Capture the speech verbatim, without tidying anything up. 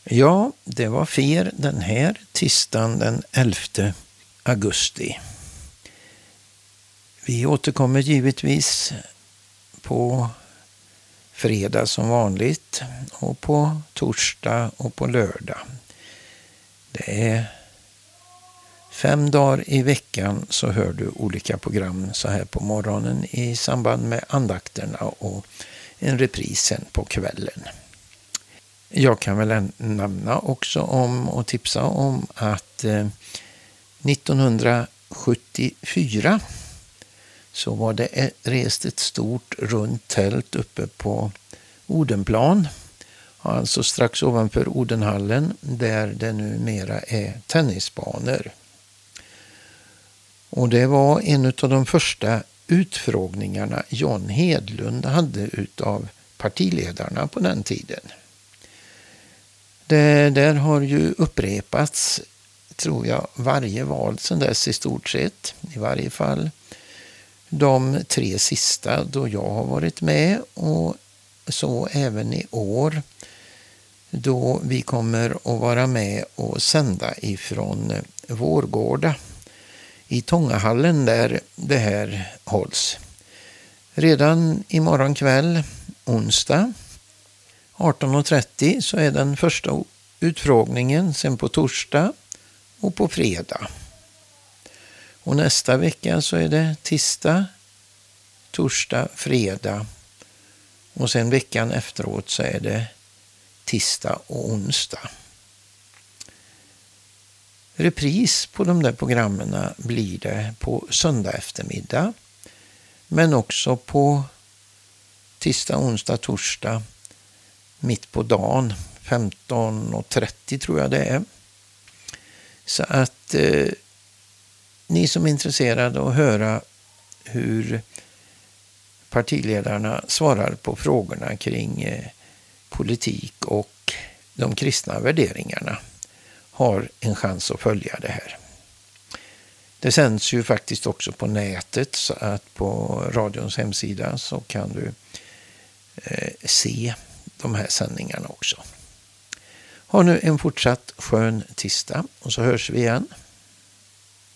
Ja, det var fer den här tisdagen den elfte augusti. Vi återkommer givetvis på fredag som vanligt och på torsdag och på lördag. Det är fem dagar i veckan så hör du olika program så här på morgonen i samband med andakterna och en repris sen på kvällen. Jag kan väl nämna också om och tipsa om att eh, nittonhundrasjuttiofyra så var det rest ett stort runt tält uppe på Odenplan, alltså strax ovanför Odenhallen där det numera är tennisbanor. Och det var en av de första utfrågningarna John Hedlund hade utav partiledarna på den tiden. Det där har ju upprepats, tror jag, varje val sedan dess i stort sett. I varje fall de tre sista då jag har varit med och så även i år då vi kommer att vara med och sända ifrån Vårgårda i Tångahallen där det här hålls. Redan imorgon kväll, onsdag, arton och trettio så är den första utfrågningen, sen på torsdag och på fredag. Och nästa vecka så är det tisdag, torsdag, fredag och sen veckan efteråt så är det tisdag och onsdag. Repris på de där programmen blir det på söndag eftermiddag men också på tisdag, onsdag, torsdag mitt på dagen, femton och trettio tror jag det är. Så att eh, ni som är intresserade att höra hur partiledarna svarar på frågorna kring eh, politik och de kristna värderingarna har en chans att följa det här. Det sänds ju faktiskt också på nätet så att på radions hemsida så kan du eh, se de här sändningarna också. Ha nu en fortsatt skön tisdag och så hörs vi igen.